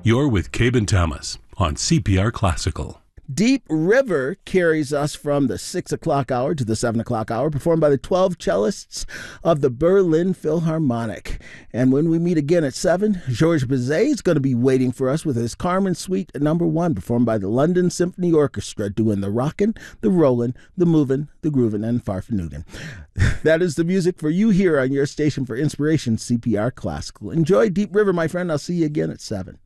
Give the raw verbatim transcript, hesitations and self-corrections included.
You're with Cabin Thomas on C P R Classical. Deep River carries us from the six o'clock hour to the seven o'clock hour, performed by the twelve cellists of the Berlin Philharmonic. And when we meet again at seven, Georges Bizet is going to be waiting for us with his Carmen Suite number one, performed by the London Symphony Orchestra, doing the rockin', the rollin', the movin', the groovin', and farfanootin'. That is the music for you here on your station for inspiration, C P R Classical. Enjoy Deep River, my friend. I'll see you again at seven.